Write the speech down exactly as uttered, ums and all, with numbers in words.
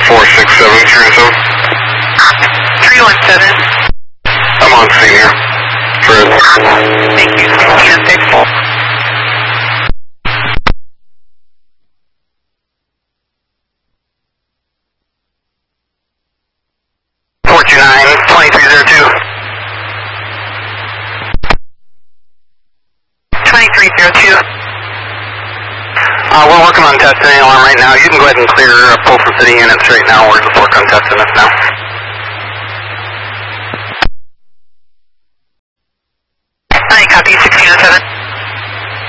four six seven three zone. three one seven. I'm on scene here. Fred. Thank you. Scan six. four two nine, twenty-three zero two. twenty-three zero two. Uh, we're working on testing the alarm right now. You can go ahead and clear uh, Folsom City units right now. We're just working on testing this now.